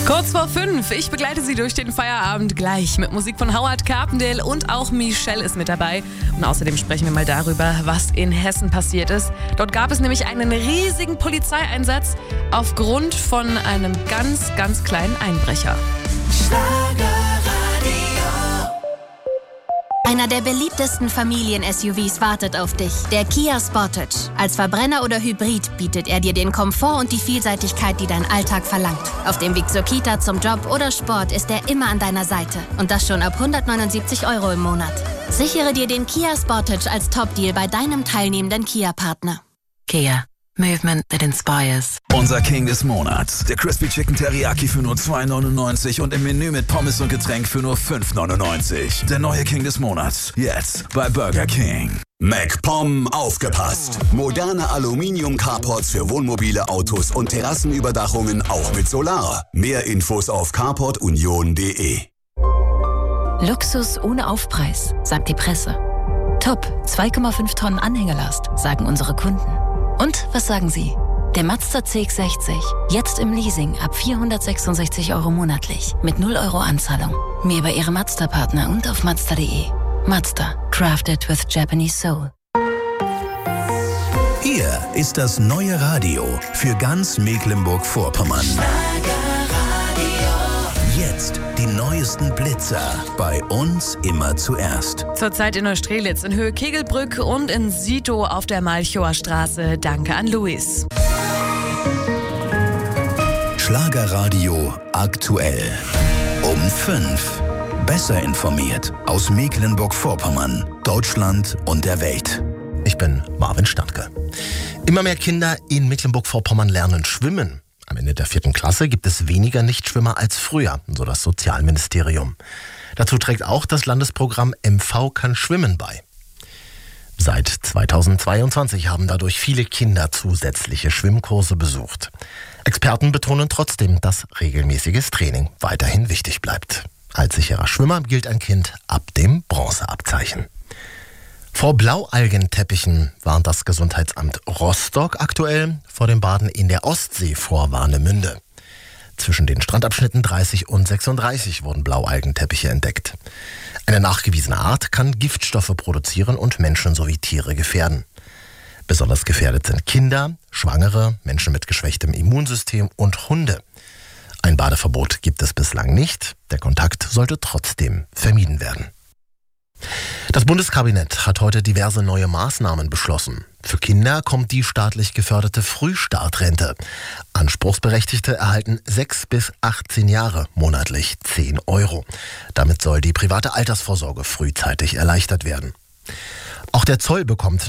Kurz vor 5. Ich begleite Sie durch den Feierabend gleich mit Musik von Howard Carpendale und auch Michelle ist mit dabei. Und außerdem sprechen wir mal darüber, was in Hessen passiert ist. Dort gab es nämlich einen riesigen Polizeieinsatz aufgrund von einem ganz, ganz kleinen Einbrecher. Einer der beliebtesten Familien-SUVs wartet auf dich, der Kia Sportage. Als Verbrenner oder Hybrid bietet er dir den Komfort und die Vielseitigkeit, die dein Alltag verlangt. Auf dem Weg zur Kita, zum Job oder Sport ist er immer an deiner Seite. Und das schon ab 179 € im Monat. Sichere dir den Kia Sportage als Top-Deal bei deinem teilnehmenden Kia-Partner. Kia. Movement that inspires. Unser King des Monats. Der Crispy Chicken Teriyaki für nur 2,99 und im Menü mit Pommes und Getränk für nur 5,99. Der neue King des Monats. Jetzt bei Burger King. MacPom aufgepasst. Moderne Aluminium-Carports für Wohnmobile, Autos und Terrassenüberdachungen auch mit Solar. Mehr Infos auf carportunion.de. Luxus ohne Aufpreis, sagt die Presse. Top, 2,5 Tonnen Anhängelast, sagen unsere Kunden. Und was sagen Sie? Der Mazda CX-60, jetzt im Leasing ab 466 € monatlich, mit 0 € Anzahlung. Mehr bei Ihrem Mazda-Partner und auf Mazda.de. Mazda, crafted with Japanese soul. Hier ist das neue Radio für ganz Mecklenburg-Vorpommern. Jetzt die neuesten Blitzer. Bei uns immer zuerst. Zurzeit in Neustrelitz, in Höhe Kegelbrück und in Sito auf der Malchower Straße. Danke an Luis. Schlagerradio aktuell. Um 5. Besser informiert aus Mecklenburg-Vorpommern, Deutschland und der Welt. Ich bin Marvin Standke. Immer mehr Kinder in Mecklenburg-Vorpommern lernen schwimmen. Am Ende der 4. Klasse gibt es weniger Nichtschwimmer als früher, so das Sozialministerium. Dazu trägt auch das Landesprogramm MV kann schwimmen bei. Seit 2022 haben dadurch viele Kinder zusätzliche Schwimmkurse besucht. Experten betonen trotzdem, dass regelmäßiges Training weiterhin wichtig bleibt. Als sicherer Schwimmer gilt ein Kind ab dem Bronzeabzeichen. Vor Blaualgenteppichen warnt das Gesundheitsamt Rostock aktuell vor dem Baden in der Ostsee vor Warnemünde. Zwischen den Strandabschnitten 30 und 36 wurden Blaualgenteppiche entdeckt. Eine nachgewiesene Art kann Giftstoffe produzieren und Menschen sowie Tiere gefährden. Besonders gefährdet sind Kinder, Schwangere, Menschen mit geschwächtem Immunsystem und Hunde. Ein Badeverbot gibt es bislang nicht. Der Kontakt sollte trotzdem vermieden werden. Das Bundeskabinett hat heute diverse neue Maßnahmen beschlossen. Für Kinder kommt die staatlich geförderte Frühstartrente. Anspruchsberechtigte erhalten 6 bis 18 Jahre monatlich 10 €. Damit soll die private Altersvorsorge frühzeitig erleichtert werden. Auch der Zoll bekommt